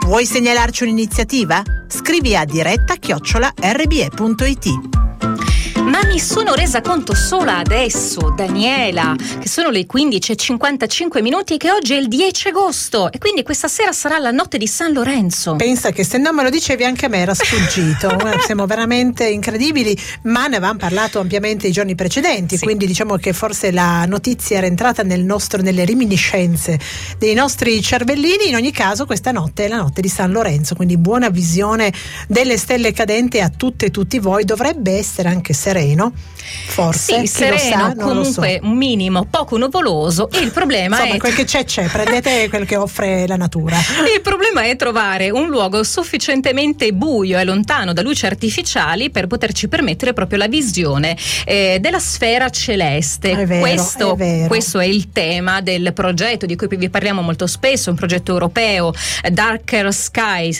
Vuoi segnalarci un'iniziativa? Scrivi a diretta@rbe.it. Ma mi sono resa conto solo adesso, Daniela, che sono le 15:55 che oggi è il 10 agosto e quindi questa sera sarà la notte di San Lorenzo. Pensa che se non me lo dicevi anche a me era sfuggito. Siamo veramente incredibili, ma ne avevamo parlato ampiamente i giorni precedenti, sì. Quindi diciamo che forse la notizia era entrata nelle reminiscenze dei nostri cervellini. In ogni caso questa notte è la notte di San Lorenzo, quindi buona visione delle stelle cadenti a tutte e tutti voi. Dovrebbe essere anche sereno, forse, sì, sereno, lo sa, comunque un minimo poco nuvoloso. E il problema insomma, è quel che c'è, prendete quel che offre la natura. Il problema è trovare un luogo sufficientemente buio e lontano da luci artificiali per poterci permettere proprio la visione della sfera celeste. È vero, questo è il tema del progetto di cui vi parliamo molto spesso, un progetto europeo, Darker Sky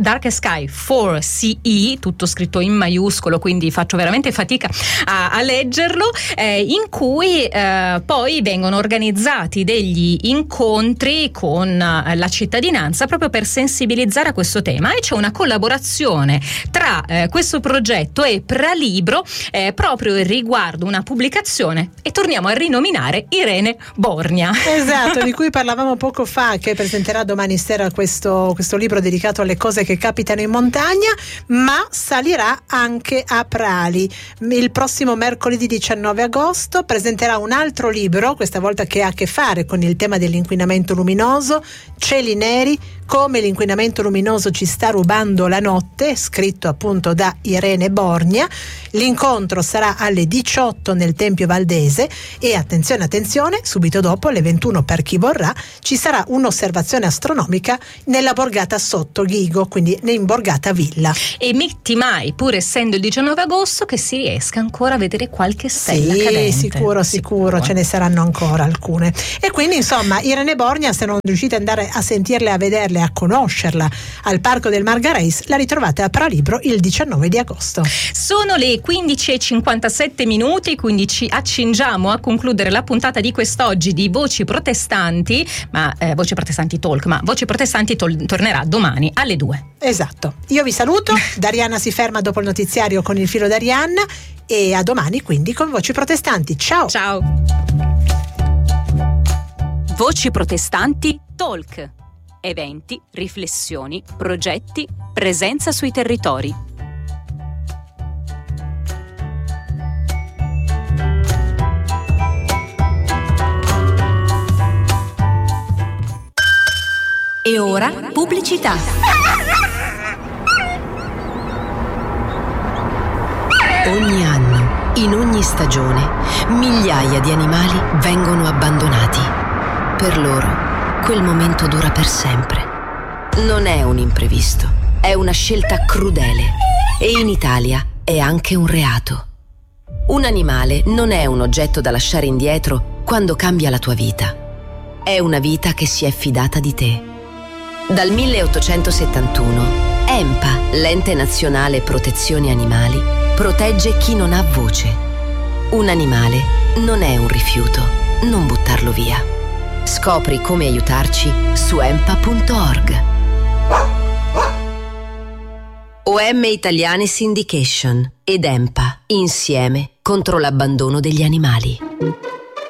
4CE, tutto scritto in maiuscolo, quindi faccio veramente fatica a leggerlo, in cui poi vengono organizzati degli incontri con la cittadinanza proprio per sensibilizzare a questo tema, e c'è una collaborazione tra questo progetto e Pralibro proprio riguardo una pubblicazione, e torniamo a rinominare Irene Borgna. Esatto, di cui parlavamo poco fa, che presenterà domani sera questo libro dedicato alle cose che capitano in montagna, ma salirà anche a Prali. Il prossimo mercoledì 19 agosto presenterà un altro libro, questa volta che ha a che fare con il tema dell'inquinamento luminoso, Cieli neri, come l'inquinamento luminoso ci sta rubando la notte, scritto appunto da Irene Borgna. L'incontro sarà alle 18 nel Tempio Valdese e attenzione, subito dopo alle 21, per chi vorrà, ci sarà un'osservazione astronomica nella borgata sotto Ghigo, quindi in borgata Villa. E metti mai, pur essendo il 19 agosto, che si riesca ancora a vedere qualche stella cadente. Sicuro, ce ne saranno ancora alcune. E quindi insomma Irene Borgna, se non riuscite ad andare a sentirle, a vederle, a conoscerla al Parco del Margareis, la ritrovate a Pralibro il 19 di agosto. Sono le 15:57, quindi ci accingiamo a concludere la puntata di quest'oggi di Voci Protestanti, Voci Protestanti Talk, ma Voci Protestanti tornerà domani alle 2. Esatto, io vi saluto. Darianna si ferma dopo il notiziario con il filo d'Arianna, e a domani quindi con Voci Protestanti. Ciao. Voci Protestanti Talk. Eventi, riflessioni, progetti, presenza sui territori. E ora pubblicità. Ogni anno, in ogni stagione, migliaia di animali vengono abbandonati. Per loro, quel momento dura per sempre. Non è un imprevisto, è una scelta crudele. E in Italia è anche un reato. Un animale non è un oggetto da lasciare indietro quando cambia la tua vita. È una vita che si è fidata di te. Dal 1871, EMPA, l'Ente Nazionale Protezione Animali, protegge chi non ha voce. Un animale non è un rifiuto, non buttarlo via. Scopri come aiutarci su empa.org. OM Italiane Syndication ed EMPA, insieme contro l'abbandono degli animali.